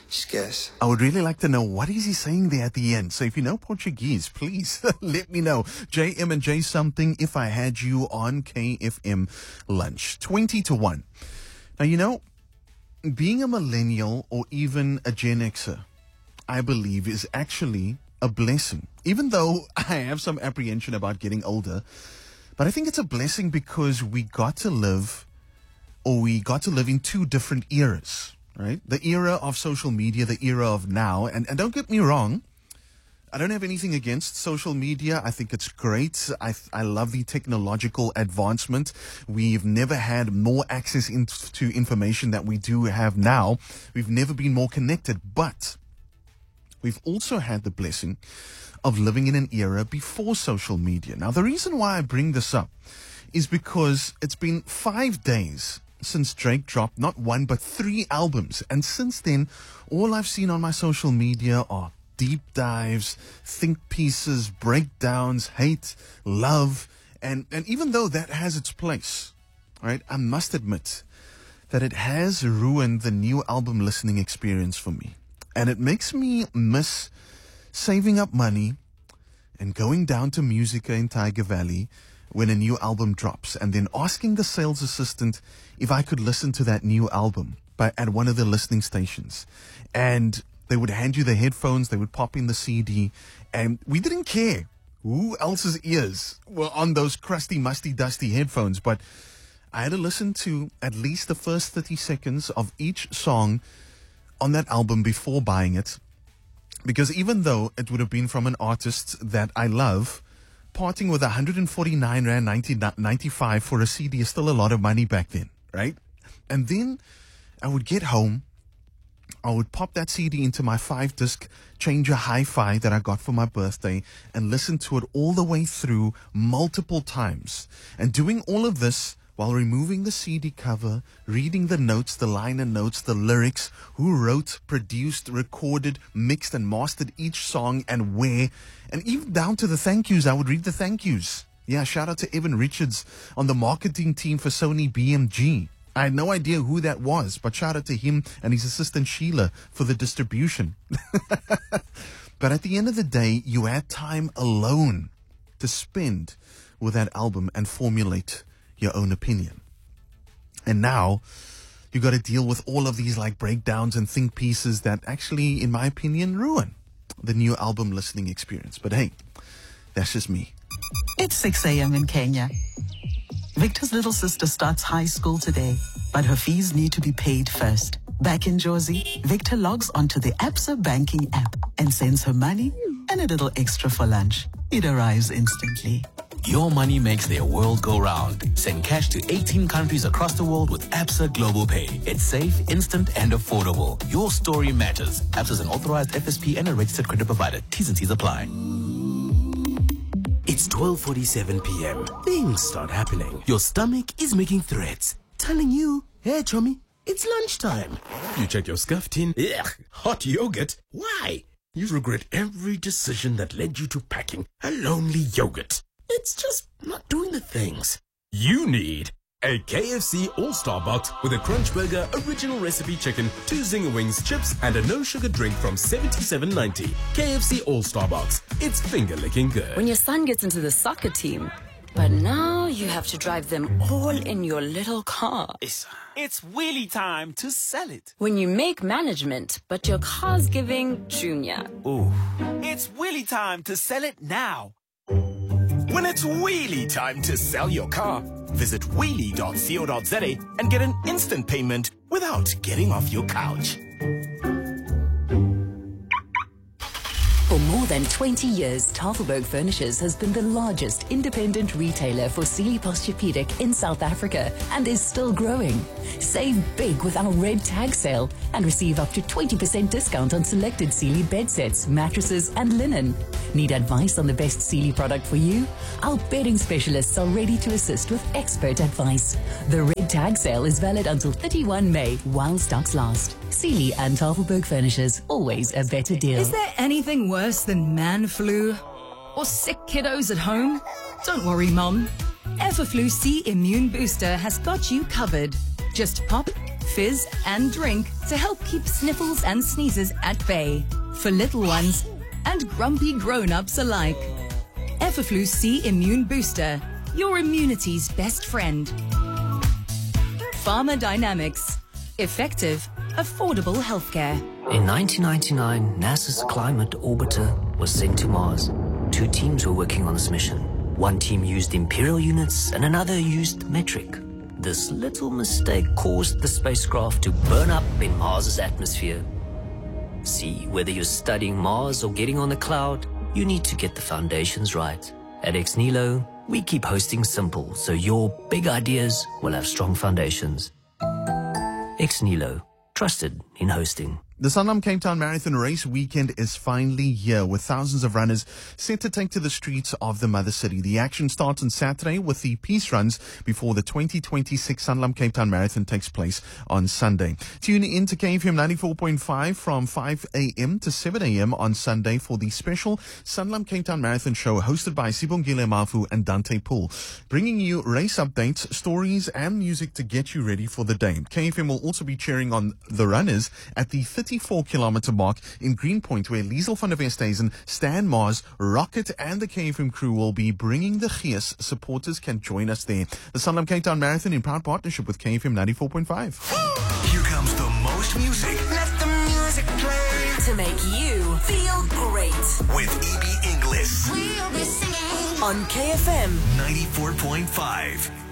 Esquece. I would really like to know what is he saying there at the end. So if you know Portuguese, please let me know. JM and J something if I had you on KFM lunch. 20-1. Now, you know, being a millennial or even a Gen Xer, I believe is actually a blessing. Even though I have some apprehension about getting older, but I think it's a blessing because we got to live in two different eras, right? The era of social media, the era of now. And don't get me wrong, I don't have anything against social media. I think it's great. I love the technological advancement. We've never had more access to information that we do have now. We've never been more connected, but we've also had the blessing of living in an era before social media. Now, the reason why I bring this up is because it's been 5 days since Drake dropped not one, but 3 albums. And since then, all I've seen on my social media are deep dives, think pieces, breakdowns, hate, love. And even though that has its place, right, I must admit that it has ruined the new album listening experience for me. And it makes me miss saving up money and going down to Musica in Tiger Valley when a new album drops and then asking the sales assistant if I could listen to that new album at one of the listening stations. And they would hand you the headphones, they would pop in the CD, and we didn't care who else's ears were on those crusty, musty, dusty headphones, but I had to listen to at least the first 30 seconds of each song on that album before buying it. Because even though it would have been from an artist that I love, parting with 149 Rand 95 for a CD is still a lot of money back then, right? And then I would get home, I would pop that CD into my 5-disc changer hi-fi that I got for my birthday and listen to it all the way through multiple times. And doing all of this while removing the CD cover, reading the notes, the liner notes, the lyrics, who wrote, produced, recorded, mixed and mastered each song and where, and even down to the thank yous. I would read the thank yous. Yeah, shout out to Evan Richards on the marketing team for Sony BMG. I had no idea who that was, but shout out to him and his assistant Sheila for the distribution. But at the end of the day, you had time alone to spend with that album and formulate your own opinion. And now you got to deal with all of these like breakdowns and think pieces that actually, in my opinion, ruin the new album listening experience. But hey, that's just me. It's 6 a.m. in Kenya. Victor's little sister starts high school today, but her fees need to be paid first. Back in Jozi, Victor logs onto the Absa banking app and sends her money and a little extra for lunch. It arrives instantly. Your money makes their world go round. Send cash to 18 countries across the world with Absa Global Pay. It's safe, instant, and affordable. Your story matters. Absa is an authorized FSP and a registered credit provider. T's and C's apply. It's 12:47 p.m. Things start happening. Your stomach is making threats, telling you, hey, chummy, it's lunchtime. You check your scuff tin. Ugh, hot yogurt. Why? You regret every decision that led you to packing a lonely yogurt. It's just not doing the things. You need a KFC All-Star Box with a Crunch Burger, original recipe chicken, 2 Zinger Wings, chips, and a no-sugar drink from $77.90. KFC All-Star Box. It's finger-licking good. When your son gets into the soccer team, but now you have to drive them all in your little car. It's wheelie time to sell it. When you make management, but your car's giving junior. Ooh. It's wheelie time to sell it now. When it's wheelie time to sell your car, visit wheelie.co.za and get an instant payment without getting off your couch. For more than 20 years, Tafelberg Furnishers has been the largest independent retailer for Sealy Posturepedic in South Africa and is still growing. Save big with our red tag sale and receive up to 20% discount on selected Sealy bed sets, mattresses and linen. Need advice on the best Sealy product for you? Our bedding specialists are ready to assist with expert advice. The red tag sale is valid until 31 May while stocks last. Sealy and Tafelberg Furnishers, always a better deal. Is there anything worse than man flu? Or sick kiddos at home? Don't worry, Mum. Everflu C Immune Booster has got you covered. Just pop, fizz and drink to help keep sniffles and sneezes at bay for little ones and grumpy grown-ups alike. Everflu C Immune Booster, your immunity's best friend. Pharmadynamics, effective, affordable healthcare. In 1999, NASA's Climate Orbiter was sent to Mars. 2 teams were working on this mission. One team used imperial units and another used metric. This little mistake caused the spacecraft to burn up in Mars's atmosphere. See, whether you're studying Mars or getting on the cloud, you need to get the foundations right. At Ex Nihilo, we keep hosting simple so your big ideas will have strong foundations. Ex Nihilo, trusted in hosting. The Sanlam Cape Town Marathon race weekend is finally here, with thousands of runners set to take to the streets of the mother city. The action starts on Saturday with the peace runs before the 2026 Sanlam Cape Town Marathon takes place on Sunday. Tune in to KFM 94.5 from 5 a.m. to 7 a.m. on Sunday for the special Sanlam Cape Town Marathon show hosted by Sibongile Mafu and Dante Poole, bringing you race updates, stories and music to get you ready for the day. KFM will also be cheering on the runners at the 34-kilometer mark in Greenpoint, where Liesel van der Westhuizen, Stan Mars, Rocket and the KFM crew will be bringing the Gees. Supporters can join us there. The Sanlam Cape Town Marathon in proud partnership with KFM 94.5. Here comes the most music. Let the music play. To make you feel great. With EB English. We'll be singing on KFM 94.5.